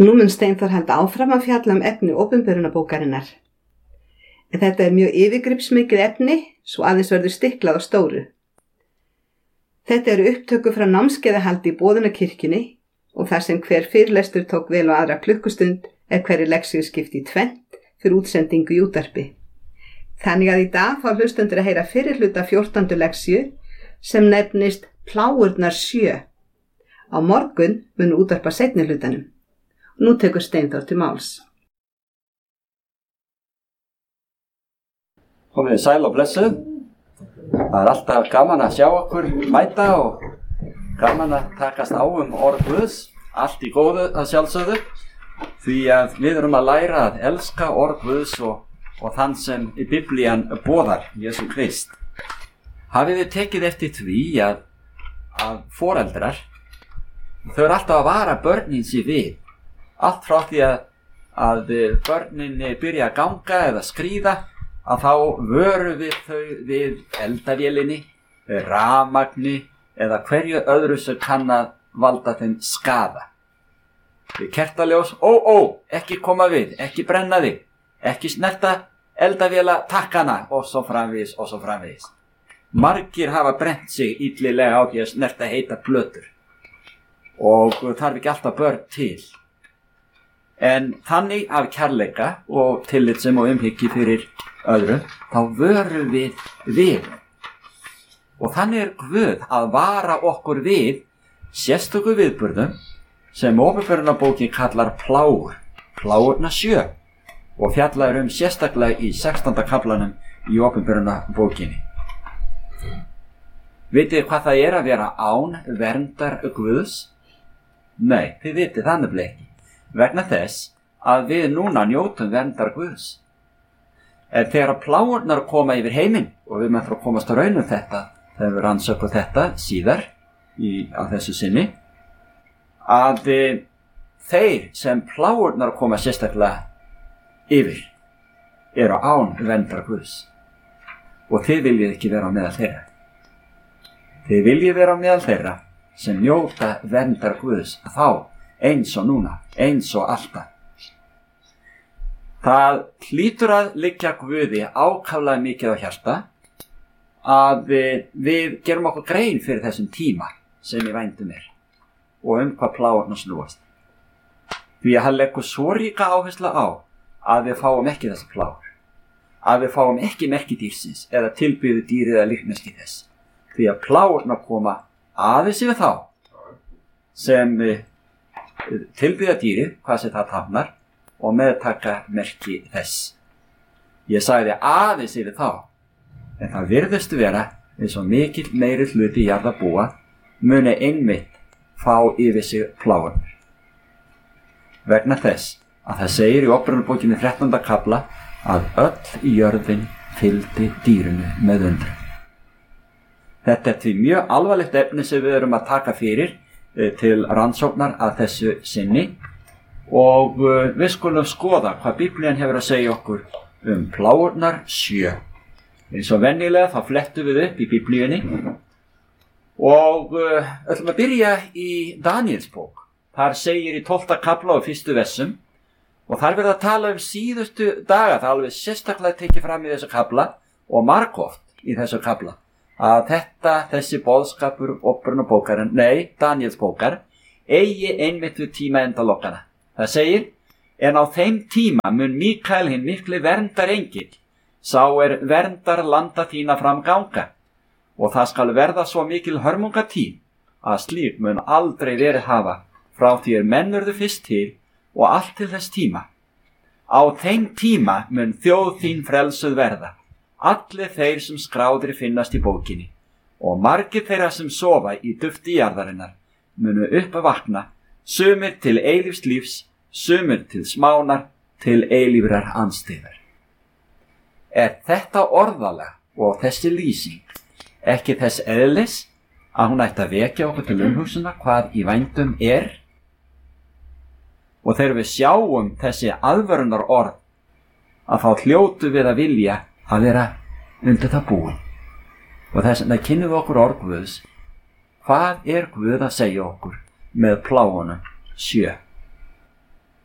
Nú mun Steinþór halda áfram að fjalla efni opinberunarbókarinnar. En þetta mjög yfirgripsmikið efni, svo aðeins verður stiklað á stóru. Þetta eru upptöku frá námskeiðahaldi í Boðunarkirkjunni og þar sem hver fyrirlestur tók vel á aðra klukkustund hverri leksíu skipt í tvennt fyrir útsendingu í útvarpi. Þannig að í dag fá hlustendur að heyra fyrri hluta 14. leksíu sem nefnist Plágurnar 7. Á morgun mun útvarpa seinni hlutanum. Nú tekur Steinþór til máls. Komið sæl og blessuð. Það alltaf gaman að sjá okkur mæta og gaman að takast á orð Guðs. Allt í góðu að sjálfsögðu. Því að við erum að læra að elska orð Guðs og þann sem í Biblían boðar, Jesú Krist. Hafið þið tekið eftir því að foreldrar, þau eru alltaf að vara börnin sér við. Allt frá því að börnin byrja að ganga eða skríða, að þá vörum við þau við eldavélinni, rafmagni eða hverju öðru sem kann að valda þeim skaða. Við kertaljós, ekki koma við, ekki brenna þig, ekki snerta eldavéla takkana og svo framvegis og svo framvegis. Margir hafa brent sig illilega á því að snerta heita plötur og þarf ekki alltaf börn til. En þannig af kærleika og tillitssemi og umhyggju fyrir öðrum, þá vörum við. Og þannig Guð að vara okkur við sérstöku viðburðum sem opinberunarbókin kallar plágur, Plágurnar 7, og fjallar sérstaklega í 16. kaflanum í opinberunarbókinni. Vitið hvað það að vera án verndar Guðs? Nei, þið vitið það nefnilega ekki. Vegna þess að við núna njótum verndar Guðs. En þegar plágurnar koma yfir heiminn, og við möttum að komast á raun þetta, þegar við rannsökum þetta síðar á þessu sinni, að þeir sem plágurnar koma sérstaklega yfir eru án verndar Guðs. Og þið viljið ekki vera á meðal þeirra. Þið viljið vera á meðal þeirra sem njóta verndar Guðs þá, eins og núna, eins og alltaf. Það hlýtur að liggja Guði ákaflega mikið á hjarta að við gerum okkur grein fyrir þessum tíma sem í vændum og hvað plágurnar snúast. Því að hann leggur svo ríka áherslu á að við fáum ekki þessa plágur, að við fáum ekki merki dýrsins eða tilbyðu dýrið eða líkneski þess. Því að plágurnar koma aðeins yfir þá sem tilbyða dýrið, hvað sem það táknar, og meðtaka merki þess. Ég sagði aðeins yfir þá, en það virðist vera eins og mikill meiri hluti jarðarbúa muni einmitt fá yfir sig plágurnar. Vegna þess að það segir í opinberunarbókinni 13. kafla að öll í jörðin fylgdi dýrinu með undrun. Þetta því mjög alvarlegt efni sem við erum að taka fyrir til rannsóknar að þessu sinni og við skulum skoða hvað Biblían hefur að segja okkur Plágurnar 7. Eins og venjulega þá flettum við upp í Biblíunni og ætlum að byrja í Daníelsbók. Þar segir í 12. kafla og 1. versum og þar verður að tala síðustu daga, það er alveg sérstaklega tekið fram í þessu kafla og margoft í þessu kafla að þessi boðskapur Daníelsbókar eigi einmitt við tíma endalokkana. Það segir, en á þeim tíma mun Míkael hinn mikli verndarengill, sá verndar landa þína framganga, og það skal verða svo mikil hörmungatíð að slík mun aldrei verið hafa frá því menn urðu fyrst til og allt til þess tíma. Á þeim tíma mun þjóð þín frelsuð verða, allir þeir sem skráðir finnast í bókinni, og margir þeirra sem sofa í dufti jarðarinnar munu upp að vakna, sumir til eilífs lífs, sumir til smánar, til eilífrar andstyggðar. Þetta orðalag og þessi lýsing ekki þess eðlis að hún ætti að vekja okkur til umhugsunar hvað í vændum Og þegar við sjáum þessi aðvörunar orð, að þá hljótu við að vilja að vera undir það búin. Og þess vegna kynnum við okkur orð Guðs. Hvað Guð að segja okkur með Plágunum 7?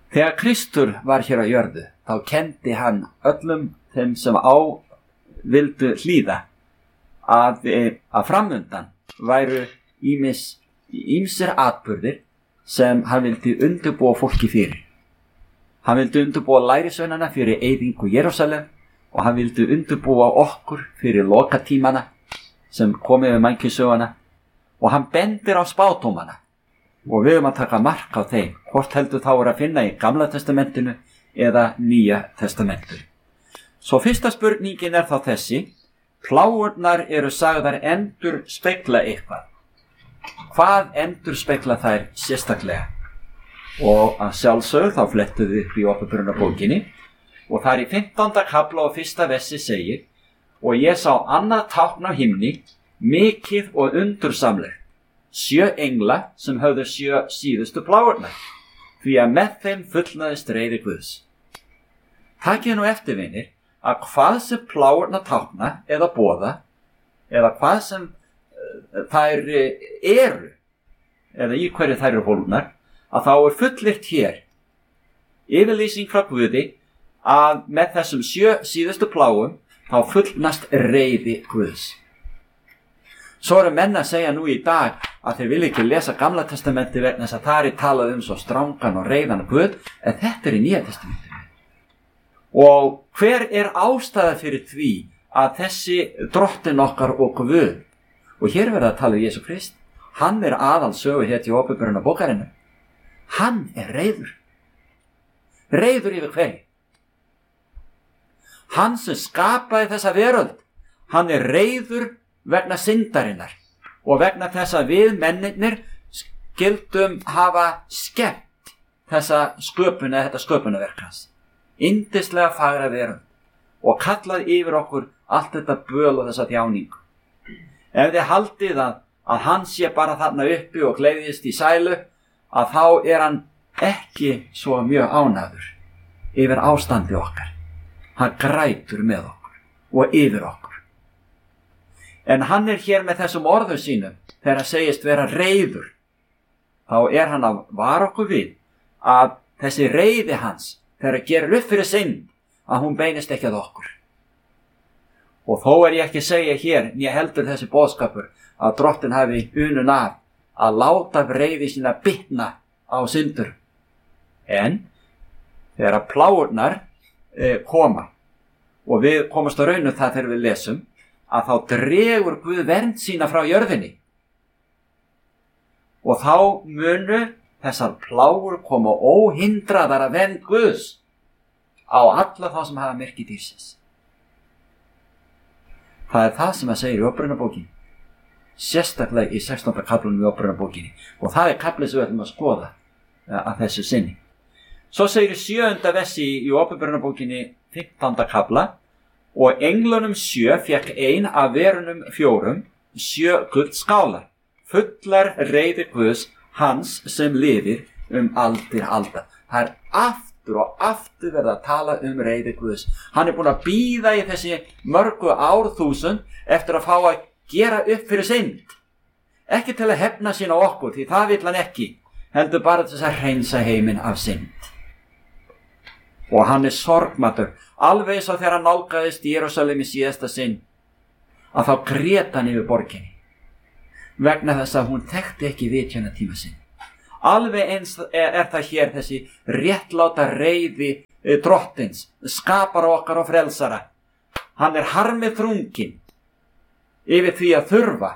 Þegar Kristur var hér á jörðu, þá kenndi hann öllum þeim sem vildu hlýða að framundan væru ýmsir atburðir sem hann vildi undirbúa fólki fyrir. Hann vildi undirbúa lærisveinana fyrir eyðingu Jerúsalem og hann vildi undirbúa okkur fyrir lokatímana sem komið við mannkynssöguna og hann bendir á spádómana og við að taka mark á þeim, hvort heldur þá að finna í Gamla testamentinu eða Nýja testamentinu. Svo fyrsta spurningin þá þessi: plágurnar eru sagðar endurspegla eitthvað. Hvað endurspegla þær sérstaklega? Og að sjálfsögðu þá flettuðu upp í Åpenbarunarbókinni og þar í 15. kafla og 1. versi segir: og ég sá annað tákn á himni, mikið og undursamlegt, 7 engla sem höfðu 7 síðustu plágurnar, því að með þeim fullnaðist reiði Guðs. Takið nú eftir, vinir, að hvað sem plágurnar tákna eða boða, eða hvað sem þær eru, eða í hverju þær eru fólgnar, að þá fullyrt hér yfirlýsing frá Guði að með þessum 7 síðustu plágum þá fullnast reiði Guðs. Svo eru menn að segja nú í dag að þeir vilja ekki lesa Gamla testamenti vegna þess að þar talað svo strangan og reiðan Guð, en þetta í Nýja testamentinu. Og hver ástæða fyrir því að þessi drottinn okkar og Guð, og hér verða að tala Jesú Krist, hann aðalsöguhetja í Åpenbarunarbókarinnar. Hann reiður. Reiður yfir hverju? Hann sem skapaði þessa veröld, hann reiður vegna syndarinnar og vegna þess að við mennirnir skildum hafa skemmt þetta sköpunarverk hans. Yndislega fagra veröld og kallað yfir okkur allt þetta böl og þessa þjáningu. Ef þið haldið að hann sé bara þarna uppi og gleðjist í sælu, að þá hann ekki svo mjög ánægður yfir ástandi okkar. Hann grætur með okkur og yfir okkur. En hann hér með þessum orðum sínum þegar hann segist vera reiður. Þá hann að vara okkur við að þessi reiði hans þegar hann gerir upp fyrir synd, að hún beinist ekki að okkur. Og þó ég ekki að segja hér, né heldur þessi boðskapur, að drottinn hafi unun af að láta reiði sína bitna á syndur. En þegar plágurnar koma, og við komast á raunu það þegar við lesum, að þá dregur Guð vernd sína frá jörðinni. Og þá munu þessar plágur koma óhindraðar að vernd Guðs á alla þá sem hafa merki dýrsins. Það það sem að segja í Åpenbarunarbókinni, sérstaklega í 16. kaflanum í Åpenbarunarbókinni, og það kafli sem við ætlum að skoða að þessu sinni. Svo segir í 7. versi í Åpenbarunarbókinni 15. kafla: og englunum 7 fékk ein af verunum 4 7 guldskálar, fullar reiði Guðs, hans sem lifir aldir alda. Það aftur og aftur verið að tala reiði Guðs. Hann búinn að bíða í þessi mörgu árþúsund eftir að fá að gera upp fyrir synd. Ekki til að hefna sín á okkur, því það vill hann ekki, heldur bara til að hreinsa heiminn af synd. Og hann sorgmæddur, alveg svo þegar hann nálgaðist í Jerúsalem í síðasta sinn, að þá grét hann yfir borginni, vegna þess að hún þekkti ekki vitjunartíma sinn. Alveg eins það hér þessi réttláta reiði drottins, skapara okkar og frelsara. Hann harmið þrunginn yfir því að þurfa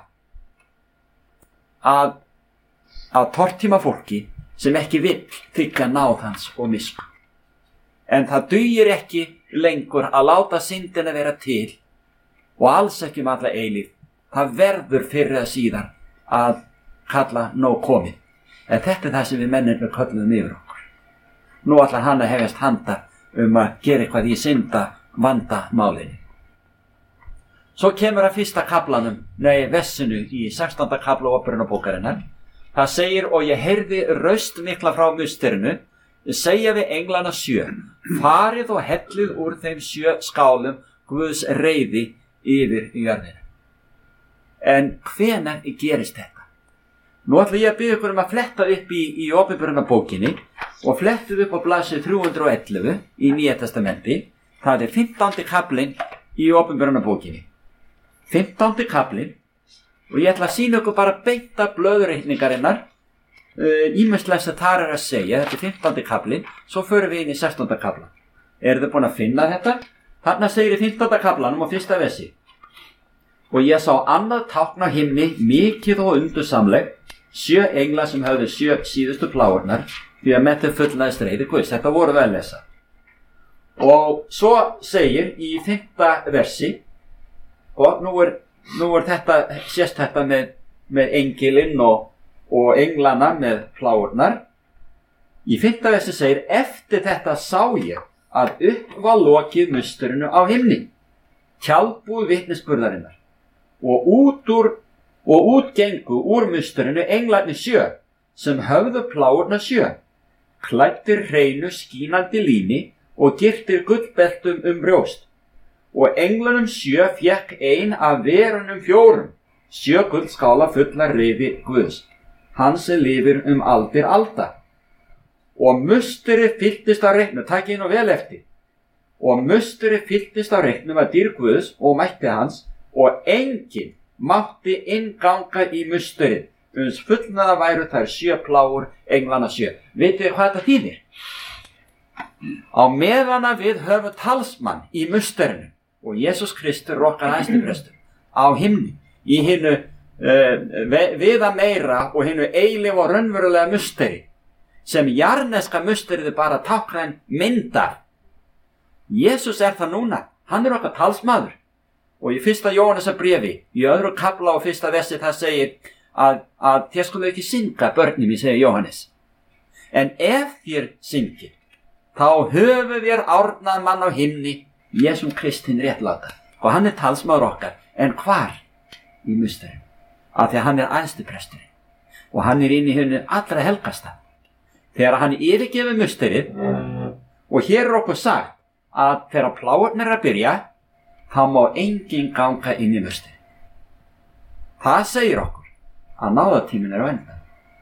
að tortíma fólki sem ekki vill þykja náð hans og miskunn. En það dugir ekki lengur að láta syndina vera til, og alls ekki alla eilífð. Það verður fyrr eða síðar að kalla nóg komið. En þetta það sem við mennirnir kölluðum yfir okkur. Nú ætlar hann að hefjast handa að gera eitthvað í synda vanda málinu. Svo kemur að fyrsta kaflanum, vessinu í 16. kafla Åpenbarunarbókarinnar. Það segir: og ég heyrði raust mikla frá musterinu, segja við englana 7, farið og hellið úr þeim 7 skálum Guðs reiði yfir jörðina. En hvenær gerist þetta? Nú ætla ég að biðja ykkur að fletta upp í Åpenbarunarbókinni og flettið upp á blaðsíðu 311 í Nýja testamenti. Það 15. kaflinn í Opinberunarbókinni. 15. kaflinn, og ég ætla að sýna ykkur bara beint af blöðureikningarinnar, ýmislegt sem þar að segja. Þetta 15. kaflinn, svo förum við inn í 16. kaflan. Eru þið búin að finna þetta? Þarna segir í 15. kaflanum og 1. versi: og ég sá annað tákn á himni, mikið og undursamleg, 7 engla sem höfðu 7 síðustu plágurnar, því að með þau fullnaðist reiði Guðs. Þetta voru við að lesa. Og svo segir í 5. versi, og nú er þetta, sést þetta með engilinn og englana með plágurnar. Í 5. versi segir: eftir þetta sá ég að upp var lokið musturinu á himni, tjaldbúð vitnisburðarinnar, og út gengu úr musturinu englarnir 7, sem höfðu plágurnar 7, klæddir hreinu skínandi líni og girtir gullbeltum brjóst. Og englanum 7 fékk ein af verunum 4 7 guldskálar fullar rifi Guðs, hans lifir aldir alda. Og musturinn fylltist af reyknum, takið nú vel eftir, og musturinn fylltist af reyknum af dýrð Guðs og mætti hans, og enginn mátti innganga í musturinn, uns fullnaða væru þær 7 plágur englana 7. Vitið þið hvað þetta þýðir? Á meðan við höfum talsmann í musturinu, og Jesús Kristur okkar æðstiprestur á himni, í hinu viða meira og hinu eilífa og raunverulega musteri, sem jarneska musteriði bara tákna myndar. Jesús það núna, hann okkar talsmaður. Og í 1. Jóhannesarbréfi, í 2. kafla og 1. versi, það segir að þér skulu ekki synga, börnin mín, segir Jóhannes. En ef þér syngir, þá höfum við árnað mann á himni, Jesús Kristinn réttláta. Og hann talsmaður okkar, en hvar? Í musterinn. Af því að hann æðstipresturinn. Og hann inn í hinu allra helgasta. Þegar hann yfirgefur musterið, og hér okkur sagt að þegar plágurnar að byrja, þá má enginn ganga inn í musterið. Það segir okkur að náðatíminn á enda.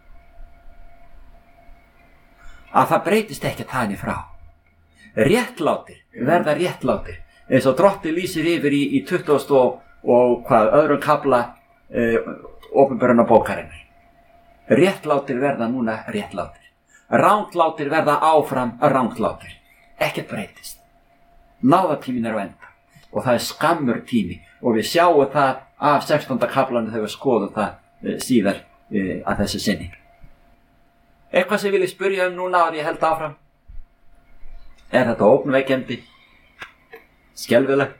Að það breytist ekki þannig frá. Réttlátir verða réttlátir, eins og Drottinn lýsir yfir í 20. og 2. kafla Opinberunarbókarinnar. Réttlátir verða núna réttlátir. Ranglátir verða áfram ranglátir. Ekkert breytist. Náðatíminn á enda. Og það skammur tími. Og við sjáum það af 16. kaflanu þegar við skoðum það síðar að þessu sinni. Eitthvað sem ég vil spyrja núna að ég held áfram. Þetta ógnvekjandi? Skelfilegt?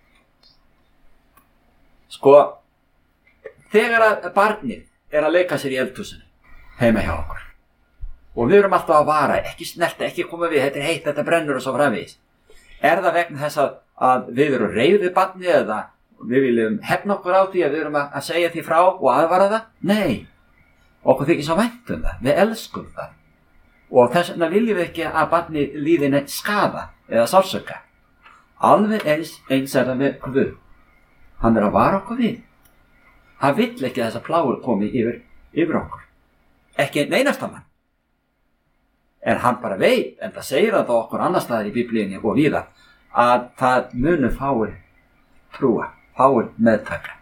Sko, þegar að barnið að leika sér í eldhúsinu heima hjá okkur, og við erum alltaf að vara, ekki snerta, ekki koma við, þetta heitt, þetta brennur og svo framvegis. Það vegna þess að við erum reið við barnið, eða við viljum hefna okkur á því að við erum að segja því frá og aðvara það? Nei, okkur þykir svo vænt það, við elskum það. Og þess vegna viljum við ekki að barnið líði neitt skaða eða sársauka. Alveg eins það með Guð. Hann að vara okkur við. Hann vill ekki að þessa plágur komi yfir okkur. Ekki einasta mann. En hann bara veit, en það segir það okkur annars staðar í Biblíunni og víða, að það munu fáir trúa, fáir meðtaka.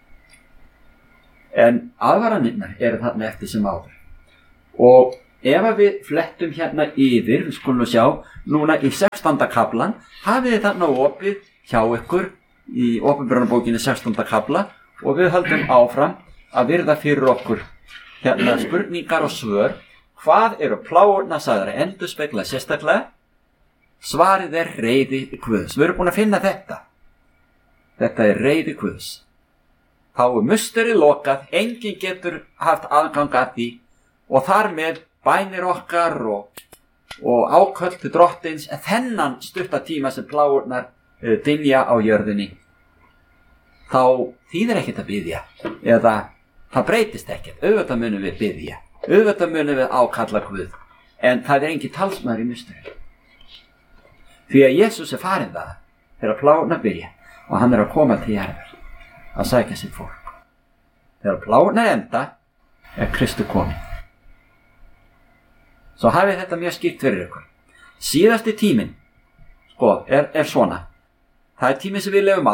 En aðvaranirnar þarna eftir sem áður. Og ef við flettum hérna yfir, við skulum sjá, núna í 16. kaflan, hafið þið þarna opið hjá ykkur í Opinberunarbókinni 16. kafla, og við höldum áfram að virða fyrir okkur hérna spurningar og svör. Hvað eru plágurnar sagðar að endurspegla sérstaklega? Svarið reiði Guðs. Við erum búin að finna þetta. Þetta reiði Guðs. Þá musterið lokað, enginn getur haft aðgang að því, og þar með bænir okkar og áköll til Drottins, en þennan stutta tíma sem plágurnar dynja á jörðinni, þá þýðir ekkert að biðja, eða það breytist ekkert. Auðvitað munum við biðja, auðvitað munum við ákalla Guð, en það engin talsmaður í musterinu. Því að Jesús farinn það þegar plágurnar byrja, og hann að koma til jarðar að sækja sitt fólk. Þegar plágurnar enda Kristu kominn. Svo hafið þetta mjög skýrt fyrir ykkur. Síðasti tíminn, sko, er svona. Það er tíminn sem við lifum á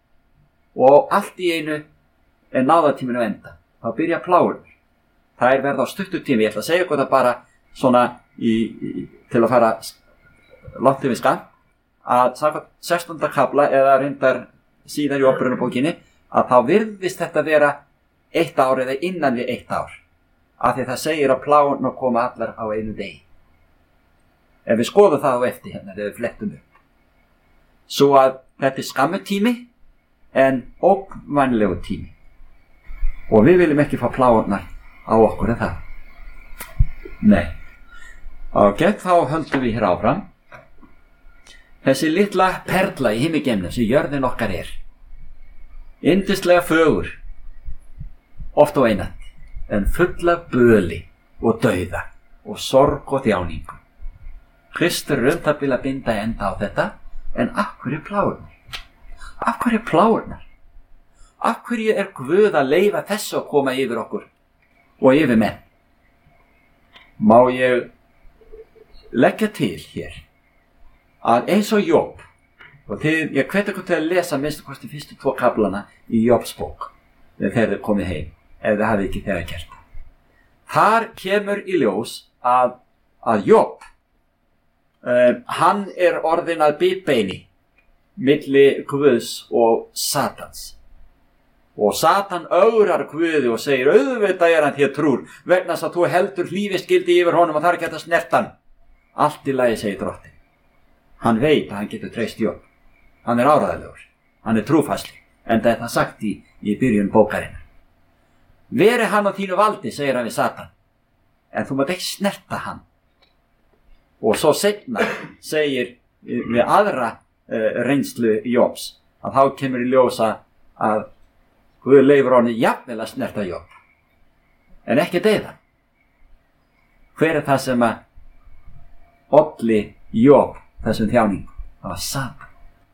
og allt í einu er náðartíminn að enda. Þá byrja plágur. Það er verða á stuttu tími. Ég ætla að segja ykkur það bara svona til að fara langt yfir skammt, að samkvæmt 16. kafla eða reyndar síðar í Opinberunarbókinni, að þá virðist þetta vera 1 ár eða innan við 1 ár. Af því það segir að plágurnar koma allar á einu degi. Ef við skoðum það á eftir hérna, þegar við flettum upp. Svo að þetta er skammu tími en ógnvænlegu tími. Og við viljum ekki fá plágurnar á okkur en það. Nei. Ok, þá höldum við hér áfram. Þessi litla perla í himnageimnum sem jörðin okkar er. Yndislega fögur, oft og einatt, en full af böli og dauða og sorg og þjáningu. Kristur það bil að binda enda á þetta, en af hverju plágurnar? Af hverju plágurnar? Af hverju er Guð að leyfa þessu að koma yfir okkur og yfir menn? Má ég leggja til hér að eins og Job, og ég hvet ykkur til að lesa minnst kosti fyrstu 2 kaflana í Jobs bók þegar þið komið heim, ef þið hafið ekki þegar gert það. Þar kemur í ljós að Job, hann er orðinn að bitbeini milli Guðs og Satans. Og Satan ögrar Guði og segir, auðvitað er hann þér trúr, vegna þess að þú heldur hlífiskildi yfir honum og það er ekki hægt að snerta hann. Allt í lagi, segir drottinn. Hann veit að hann getur treyst Job. Hann er áræðilegur. Hann er trúfastli. En það er það sagt í byrjun bókarinnar. Veri hann á þínu valdi, segir hann við Satan. En þú mátt ekki snerta hann. Og svo seinna segir við aðra reynslu Jobs að þá kemur í ljósa að Guð leyfir honum jafnvel að snerta Job. En ekki deyða. Hver er það sem að olli Job þessum þjáningum? Það var Satan.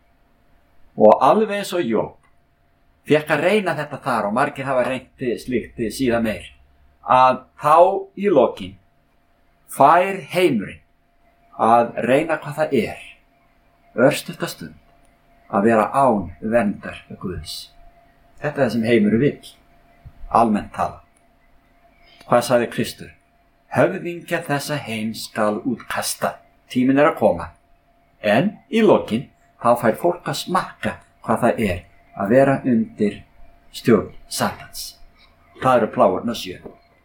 Og alveg eins og Job fékk að reyna þetta þar, og margir hafa reynt slíkt síðan meir, að þá í lokin fær heimurinn að reyna hvað það er örstutta stund að vera án verndar Guðs. Þetta er það sem heimurinn vill, almennt tala. Hvað sagði Kristur? Höfðingja þessa heim skal útkasta, tíminn er að koma. En í lokin þá fær fólk að smakka hvað það er að vera undir stjórn Satans. Það eru plágurnar 7.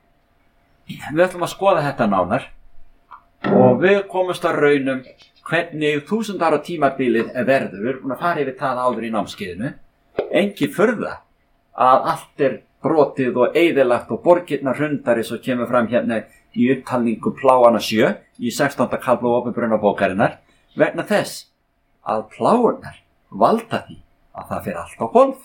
Við ætlum að skoða þetta nánar og við komumst að raunum hvernig 1000 ára tímabilið verður. Við erum búin að fara yfir það áður í námskeiðinu. Engin furða að allt er brotið og eyðilagt og borgirnar hrundar eins og kemur fram hérna í upptalningu plágana 7 í 16. kafla Opinberunarbókarinnar, vegna þess að plágurnar valda því að það fer allt á hvolf.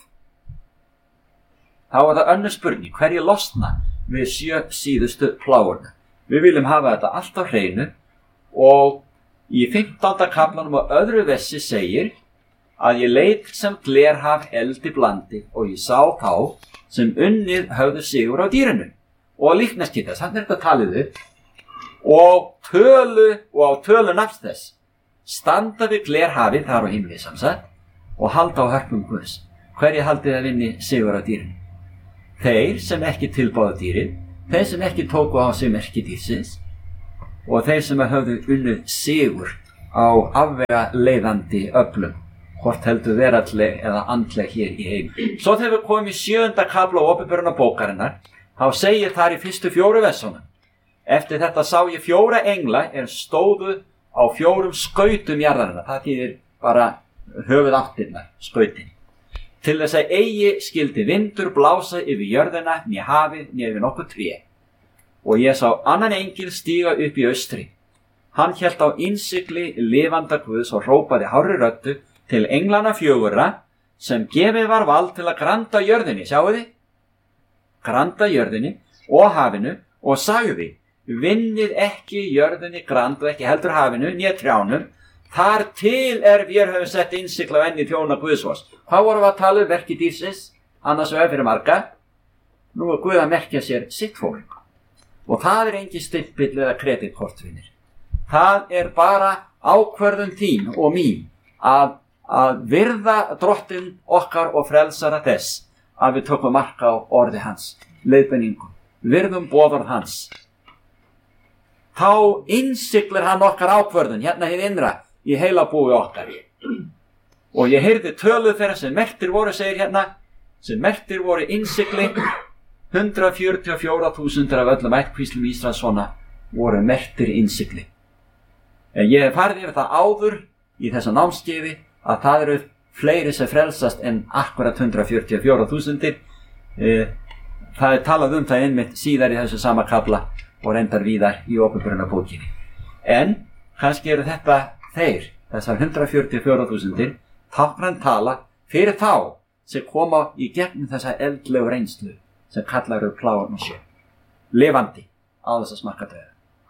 Þá er það önnur spurning, hverju losna við 7 síðustu plágurnar? Við viljum hafa þetta allt á hreinu og í 15. kaflanum og öðru versi segir að ég leit sem glerhaf eldi blandi og ég sá þá sem unnið höfðu sigur á dýrinu. Og líknast í þess, hann er þetta talið upp, og á tölu nafns þess standa við glerhafið þar á himni samsagt og halda á hörpum Guðs. Hverju haldið að vinni sigur á dýrinu? Þeir sem ekki tilbáðu dýrið, þeir sem ekki tóku á sig merki dýrsins og þeir sem höfðu unnið sigur á afvega leiðandi öflum, hvort heldur veraldleg eða andleg hér í heim. Svo þegar við komum í 7. kafla Opinberunarbókarinnar, þá segir þar í fyrstu 4 versunum: eftir þetta sá ég 4 engla stóðu á 4 skautum jarðarinnar. Það þýðir bara höfuðáttirnar, skautin. Til þess að eigi skyldi vindur blása yfir jörðina, né hafið, né yfir nokkuð tré. Og ég sá annan engil stíga upp í austri. Hann hélt á innsigli lifanda Guðs og hrópaði hárri röddu til englana 4 sem gefið var vald til að granda jörðinni, sjáu þið? Granda jörðinni og hafinu og sagði: vinnið ekki jörðinni grand og ekki heldur hafinu, né trjánum, þar til vér höfum sett innsigla á enni þjóna Guðsvors. Hvað vorum við að tala verki dýrsins, annars vegar fyrir marga? Nú er Guð að merkja sér sitt fólk. Og það engin stimpill eða kreditkortvinir. Það bara ákvörðun þín og mín að virða Drottinn okkar og frelsara þess að við tökum mark á orði hans, leiðbeiningum, virðum boðorð hans. Þá innsiglir hann okkar ákvörðun hérna hið innra í heilabúi okkar. Og ég heyrði töluð þeirra sem merktir voru, segir hérna, sem merktir voru innsigli, 144.000 af öllum ættkvíslum Ísraelssona voru merktir innsigli. En ég hef farið yfir það áður í þessa námskeiði að það eru fleiri sem frelsast en akkurat 144.000. Það talað það einmitt síðar í þessu sama kafla og reyndar víðar í Opinberunarbókinni. En kannski eru þetta þessar 144.000 táknræn tala fyrir þá sem koma í gegnum þessa eldlegu reynslu sem kallar plágan og sjö, lifandi á þess að smakka dauða.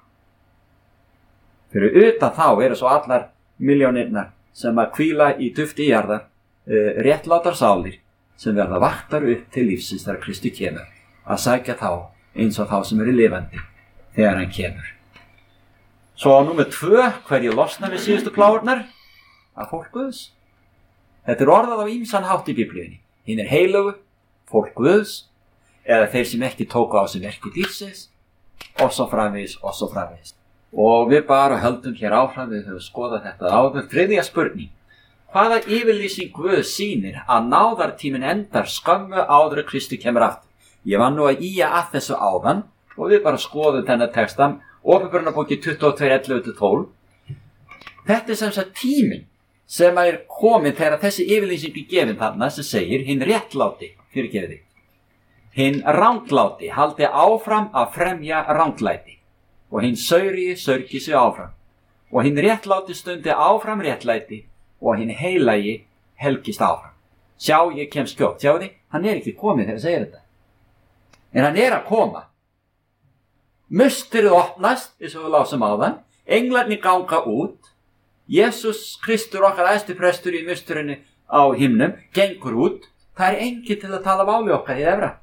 Fyrir utan þá eru svo allar milljónirnar sem að hvíla í dufti jarðar, réttlátar sálir sem verða vaktar upp til lífsins þegar Kristi kemur, að sækja þá eins og þá sem eru lifandi þegar hann kemur. Svo númer 2, hverju losna við síðustu plágurnar? Að fólk Guðs. Þetta orðað á ýmsan hátt í Biblíunni. Hinir heilögu, fólk Guðs, eða þeir sem ekki tóku á sig verki dýrsins, og svo framvegis, og svo framvegis. Og við bara höldum hér áfram, við höfum skoðað þetta áður. Þriðja spurning. Hvaða yfirlýsing Guð sýnir að náðartíminn endar skömmu áður að Kristi kemur aftur? Ég var nú að ýja að þessu áðan og við bara skoðum þennan texta, Opinberunarbókin 22:11-12. Þetta sem sagt tíminn sem komið þegar þessi yfirlýsing gefin þarna sem segir hinn réttláti, fyrirgefið, hinn rangláti haldi áfram að fremja ranglæti og hinn saurigi saurgi sig áfram og hinn réttláti stundi áfram réttlæti og hinn heilagi helgist áfram. Sjá, ég kem skjótt, sjáu þið, hann ekki komið þegar segir þetta. En hann að koma. Musterið opnast, eins og við lásum áðan, englarnir ganga út, Jesús Kristur okkar æðsti prestur í musterinu á himnum, gengur út, það enginn til að tala máli okkar í efra.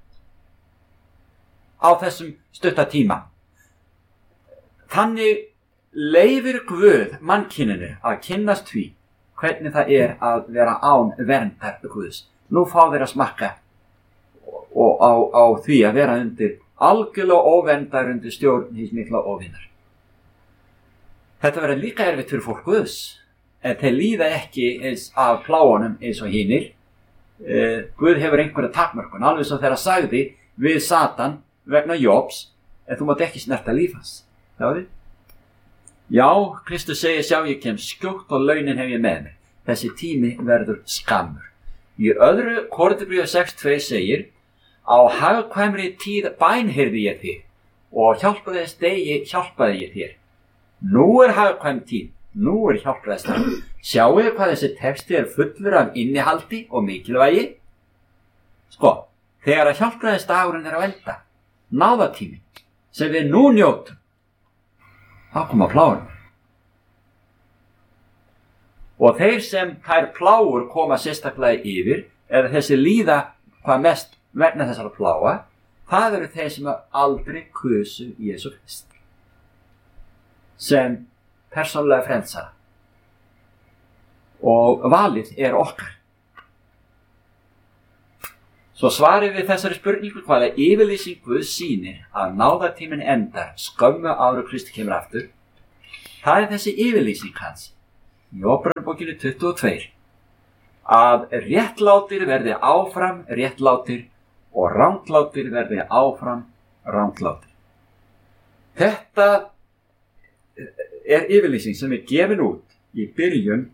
Á þessum stutta tíma. Þannig leyfir Guð mannkyninu að kynnast því hvernig það að vera án verndar Guðs. Nú fá þeir að smakka og á því að vera undir algjörlega óverndar undir stjórn hins mikla óvinnar. Þetta verður líka erfitt fyrir fólk Guðs, en þeir líða ekki eins af plágunum eins og hinir. Guð hefur einhverja takmörkun, alveg svo þegar sagði við Satan vegna Jóbs, en þú mátt ekki snerta líf hans. Sjáðu? Já, Kristus segir, sjá, ég kem skjótt og launin hef ég með mig. Þessi tími verður skammur. Í öðru Korinthubréfi 6:2 segir, á hagkvæmri tíð bænheyrði ég þig og hjálpaðist degi hjálpaði ég þér. Nú hagkvæm tíð, nú hjálpaðist. Sjáu þið hvað þessi texti fullur af innihaldi og mikilvægi? Sko, þegar að hjálpaðist dagurinn að enda, náðartíminn sem við nú njótum, þá koma plágur. Og þeir sem þær plágur koma sérstaklega yfir, eða þessi líða hvað mest vegna þessara plága, það eru þeir sem aldrei kusu Jesú Krist sem persónulega frelsara. Og valið okkar. Svo svarið við þessari spurningu hvaða yfirlýsing Guð sýnir að náðartíminn endar skömmu áður Kristi kemur aftur. Það þessi yfirlýsing hans í Opinberunarbókinni 22 að réttlátir verði áfram réttlátir og ranglátir verði áfram ranglátir. Þetta yfirlýsing sem gefin út í byrjun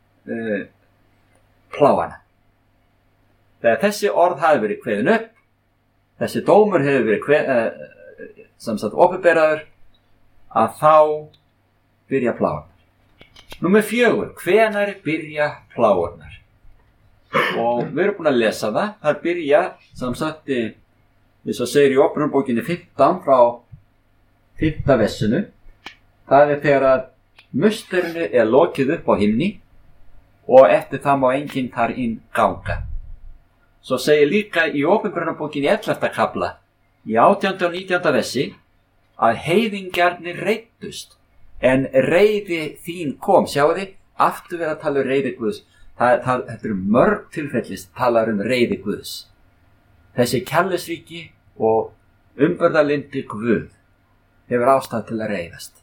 plágana. Þegar þessi orð hafi verið kveðin upp, þessi dómur hefur verið sem sagt opinberaður, að þá byrja plágurnar. Númer 4, hvenær byrja plágurnar? Og við erum búin að lesa það. Það byrja, sem sagt, eins og segir í Opinberunarbókinni 15 frá 5. versinu. Það þegar að musterinu lokið upp á himni og eftir það má enginn þar inn ganga. Svo segir líka í Opinberunarbókinni 11. kafla, í 18. og 19. versi, að heiðingjarnir reiddust, en reiði þín kom. Sjáu þið, aftur verið að tala reiði Guðs. Þetta eru mörg tilfellist talar reiði Guðs. Þessi kærleiksríki og umbörðalyndi Guð hefur ástæðu til að reiðast.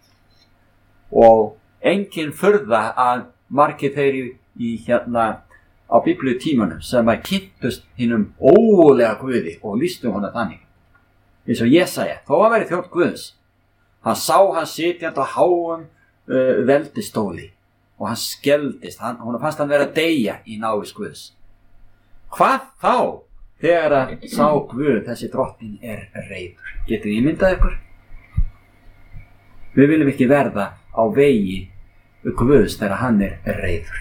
Og engin furða að margir þeir í á biblíutímanum sem að kynntust hinum ólega Guði og lýstu hana þannig. Eins og Jesaja, þó að væri þjónn Guðs, hann sá hann sitjandi á háum veldistóli og hann skeldist, hún fannst hann vera að deyja í návist Guðs. Hvað þá þegar að sá Guð, þessi drottinn reiður? Getið þið ímyndað ykkur? Við viljum ekki verða á vegi Guðs þegar hann reiður.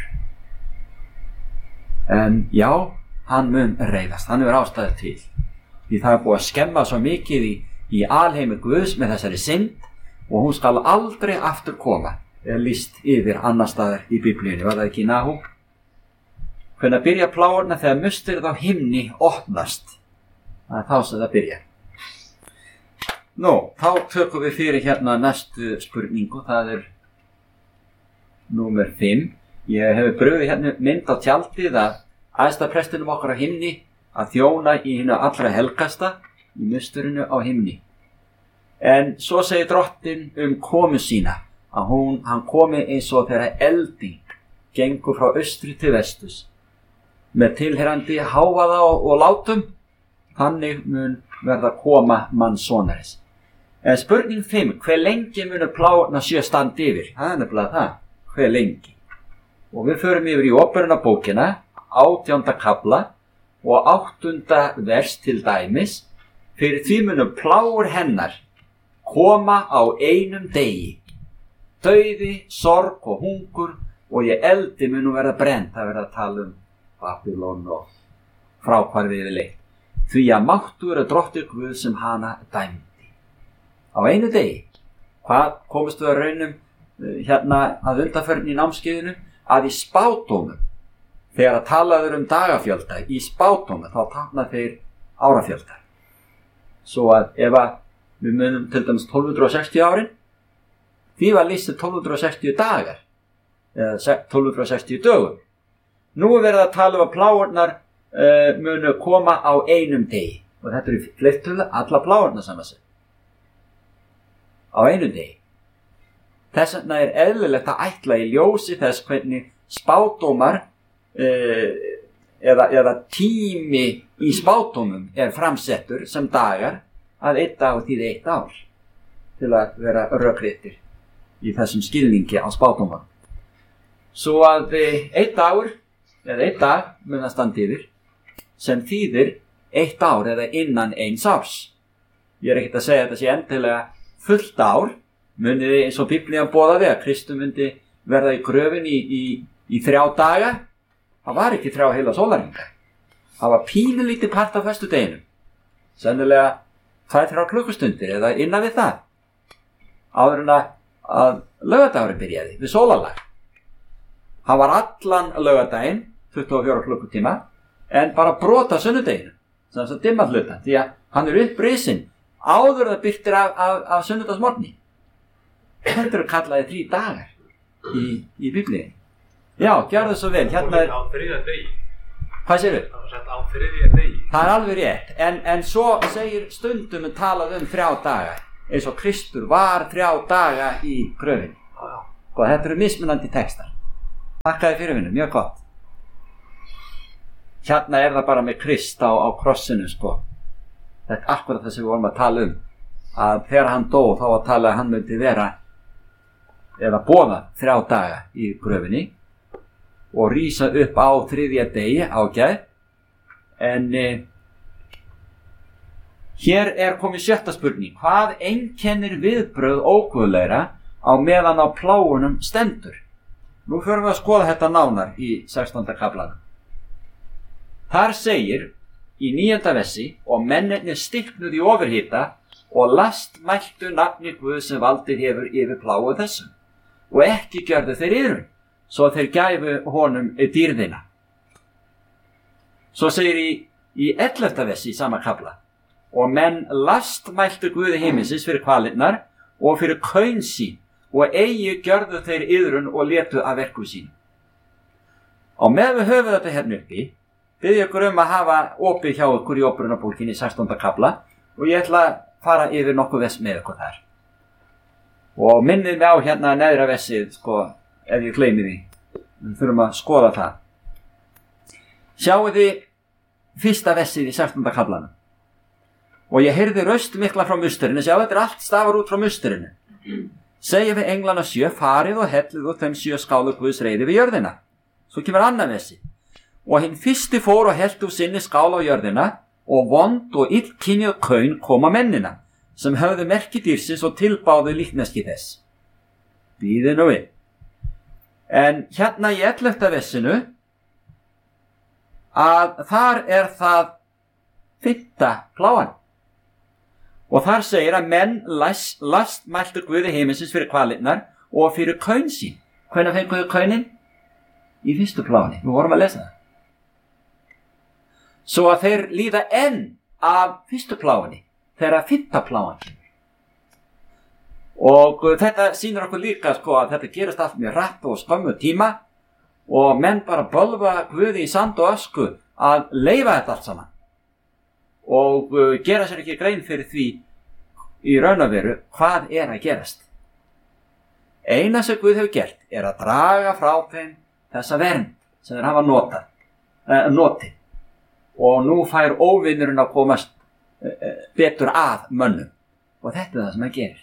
En já, hann mun reiðast, hann hefur ástæðu til. Því það búið að skemma svo mikið í alheimi Guðs með þessari synd og hún skal aldrei aftur koma. Lýst yfir annar staðar í biblíunni, var það ekki í Nahúm? Hvenær byrja plágurnar þegar musturinn á himni opnast. Það er þá sem það byrja. Nú, þá tökum við fyrir næstu spurningu, það númer 5. Ég hef brugðið mynd á tjaldið að æðstaprestinum okkar á himni að þjóna í hinu allra helgasta í musturinu á himni. En svo segir drottinn komu sína að hann komi eins og þegar elding gengur frá austri til vestus með tilheyrandi hávaða og látum, þannig mun verða koma mannsonaris. En spurning 5, hve lengi munu plágurnar standa yfir? Það nefnilega það, hve lengi? Og við förum yfir í Óperunarbókina, 18. kafla og 8. vers til dæmis. Fyrir því munu plágur hennar koma á einum degi. Dauði, sorg og hungur og í eldi munu verða brennt. Það verða að tala Babylon og fráhvarfið leitt. Því að máttur drottinn Guð sem hana dæmdi. Á einu degi. Hvað komist við að raunum að undanförn í námskeiðinu? Að í spádómum, þegar að talaður dagafjölda, í spádómum þá tákna þeir árafjölda. Svo að ef við munum til dæmis 1260 árin, því var lýst 1260 dagar, eða 1260 dögum. Nú verið að tala að plágurnar munu koma á einum degi. Og þetta í fleirtölu alla plágurnar saman sig. Á einum degi. Þess vegna eðlilegt að ætla í ljósi þess hvernig spádómar eða tími í spádómum framsettur sem dagar að 1 dagur þýði 1 ár til að vera rökréttir í þessum skilningi á spádómar. Svo að 1 dagur eða 1 dag mun að standa yfir sem þýðir 1 ár eða innan 1 árs. Ég ekkert að segja að þetta sé endilega fullt ár. Munið eins og Biblían boðaði að Kristur myndi verða í gröfin í 3 daga. Það var ekki 3 heila sólarhringa. Það var pínulítið part af föstudeginum. Sennilega 2-3 klukkustundir eða innan við það. Áður en að laugardagurinn byrjaði við sólarlag. Það var allan laugardaginn, 24 klukkutíma, en bara brot af sunnudeginu, sem þess að dimma hluta, því að hann upprisinn áður það birtir af sunnudagsmorgni. Þetta eru kallaði 3 dagar í Biblíunni. Já, gjörðu svo vel. Á 3. degi. Hvað segirðu? Það var sagt á 3. degi. Það alveg rétt. En svo segir stundum talað 3 daga. Eins og Kristur var 3 daga í gröfinni. Og þetta eru mismunandi textar. Þakkaði fyrir vinnu, mjög gott. Hérna það bara með Krist á krossinu, sko. Þetta er akkurat það sem við vorum að tala að þegar hann dó þá að tala að hann myndi vera eða boða 3 daga í gröfinni og rísa upp á 3. degi ágæð. En hér komið 6. spurning. Hvað einkennir viðbrögð óguðlegra á meðan á plágunum stendur? Nú förum við að skoða þetta nánar í 16. kaflanum. Þar segir í 9. versi og mennirnir stiknuðu í ofurhita og lastmæltu nafni Guð sem valdið hefur yfir plágu þessum og ekki gjörðu þeir iðrun svo þeir gæfu honum dýrðina. Svo segir í 11. versi í sama kafla og menn lastmæltu Guði himinsins fyrir kvalirnar og fyrir kaun sín og eigi gjörðu þeir iðrun og létu af verkum sín. Og með við höfum þetta hérna uppi, bið ykkur að hafa opið hjá ykkur í Óperunarbókinni í 16. kafla og ég ætla að fara yfir nokkuð vers með ykkur þar. Og minnið mig á hérna neðra versið, ef ég gleymi því. Við þurfum að skoða það. Sjáu þið fyrsta versið í 16. kaflanum. Og ég heyrði röst mikla frá musturinu, sjáu þetta allt stafar út frá musturinu. Segja við englana 7, farið og hellið og þeim 7 skálu Guðs reiði við jörðina. Svo kemur annað versi. Og hinn fyrsti fór og hellt úr sinni skál á jörðina og vond og illkynjuð kaun koma mennina, sem höfðu merki dýrsins og tilbáðu líkneski þess. Bíðið nú við. En hérna í 11. versinu, að þar það 5. pláan. Og þar segir að menn lastmæltu Guði himinsins fyrir kvalirnar og fyrir kaun sín. Hvenær fenguðu kaunin? Í 1. pláni. Við vorum að lesa það. Svo að þeir líða enn af 1. pláni þegar 5. pláan kemur. Og þetta sýnir okkur líka að þetta gerist allt mjög hratt og skömmu tíma og menn bara bölva Guði í sand og ösku að leyfa þetta allt saman og gera sér ekki grein fyrir því í raun og veru hvað að gerast. Eina sem Guð hefur gert að draga frá þeim þessa vernd sem þeir hafa notið og nú fær óvinnurinn að komast betur að mönnum og þetta það sem gerir.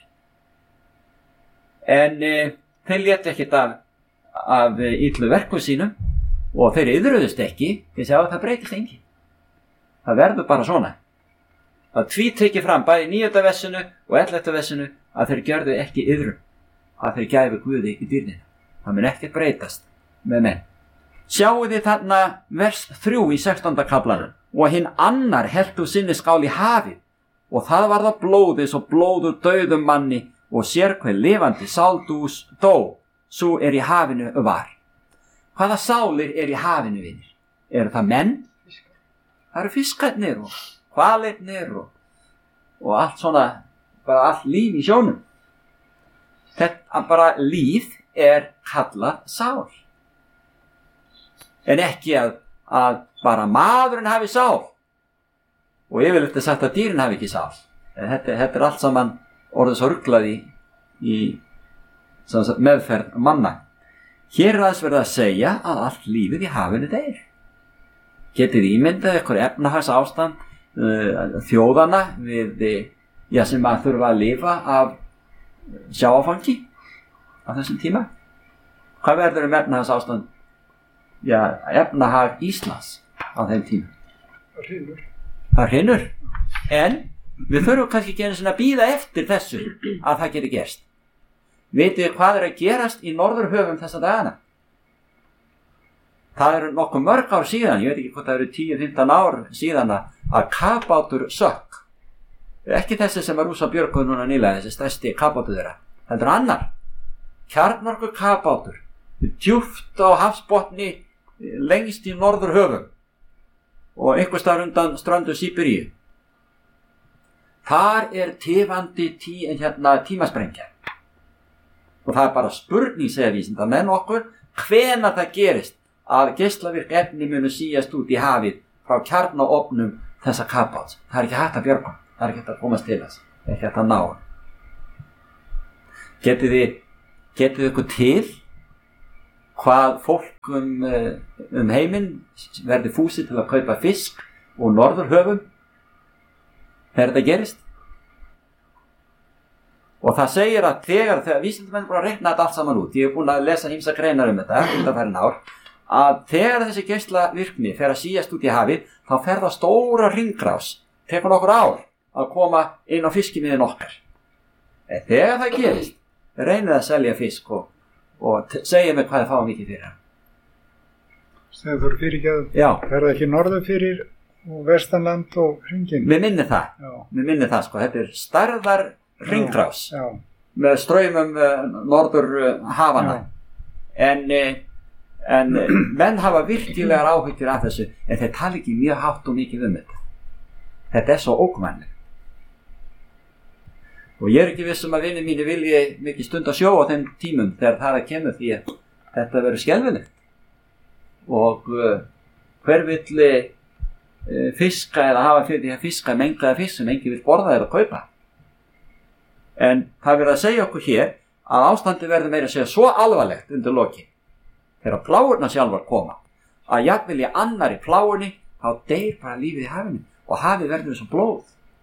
En þeir létu ekkert af illu verkum sínum og þeir iðruðust ekki, því að það breytist engin. Það verður bara svona. Það tvítekið fram bæði í 9. versinu og 11. versinu að þeir gjörðu ekki iðrun, að þeir gæfu Guði í dýrnina. Það mun ekkert breytast með menn. Sjáu þið þarna vers 3 í 16. kaflanum. Og hinn annar hellt úr sinni skál í hafið og það var það blóðið svo blóður dauðum manni og sér hver lifandi sáldús dó, svo í hafinu var. Hvaða sálir í hafinu, vinir? Eru það menn? Það eru fiskarnir og hvalirnir og allt svona, bara allt líf í sjónum. Þetta bara líf kallað sál. En ekki að bara maðurinn hafi sál og yfirleitt sagt að dýrin hafi ekki sál. Þetta allt saman orðið svo ruglað í meðferð manna. Hér aðeins verið að segja að allt lífið í hafinu deyr. Getið ímyndað ykkur efnahags ástand þjóðana sem að þurfa að lifa af sjávarfangi á þessum tíma? Hvað verður efnahags ástand efnahag Íslands á þeim tíma? Það hrynur. En við þurfum kannski ekki einu sinni að bíða eftir þessu að það geti gerst. Vitið þið hvað að gerast í Norðurhöfum þessa dagana? Það eru nokkuð mörg ár síðan, ég veit ekki hvort það eru 10-15 ár síðan að kafbátur sökk. Ekki þessi sem var Rússa Björguð núna nýlega, þessi stærsti kafbátur þeirra. Það er annar. Kjarnorku kafbátur. Djúpt á hafsbotni lengst í Norðurhöfum og einhvers staðar undan ströndu Síberíu. Þar tifandi tímasprengja. Og það bara spurning, segja vísindamenn okkur, hvenær það gerist að geislavirk efni munu síast út í hafið frá kjarnaofnum þessa kafbáts. Það ekki hægt að björga, það ekki hægt að komast til þess, það ekki hægt að ná. Getið ykkur til hvað fólk heiminn verði fúsið til að kaupa fisk úr Norðurhöfum þegar þetta gerist? Og það segir að þegar vísindamenn búin að reikna þetta allt saman út, ég búin að lesa ýmsar greinar þetta undanfarin ár, að þegar þessi geislavirkni fer að síast út í hafið, þá fer það stóra hringrás, tekur nokkur ár að koma inn á fiskimiðin okkar. En þegar það gerist, reynið að selja fisk og segja mig hvað það fá mikið fyrir hann. Þegar þú eru fyrirgjöð, er það ekki norður fyrir og vestanland og hringin? Mér minni það, þetta stærðar hringrás með straumum norður hafana. En menn hafa virkilegar áhyggjur af þessu, en þeir tala ekki mjög hátt og mikið þetta. Þetta svo ógnvænlegt. Og ég ekki viss að vinir mínir vilji mikið stund að sjó á þeim tímum þegar það kemur, því að þetta verður skelfilegt. Og hver vill fiska eða hafa fyrir því að fiska mengaða fisk sem enginn vill borða eða kaupa. En það verður að segja okkur hér að ástandi verður meira að segja svo alvarlegt undir lokin, þegar plágurnar sjálfar koma, að jafnvel í annarri plágunni þá deyr bara lífið í hafinu og hafið verður eins og blóð.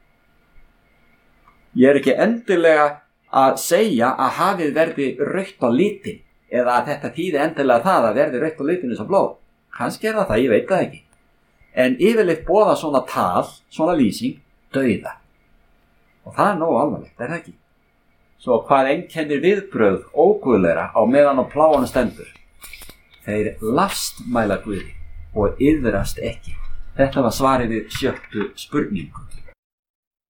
Ég ekki endilega að segja að hafið verði rautt á litin eða að þetta þýði endilega það að verði rautt á litin eins og blóð. Kannski það, ég veit það ekki. En yfirleitt boða svona tal, svona lýsing, dauða. Og það nógu alvarlegt, það ekki? Svo hvað einkennir viðbrögð óguðleira á meðan á plágunum stendur? Þeir lastmæla Guði og iðrast ekki. Þetta var svarið við 7. spurningu.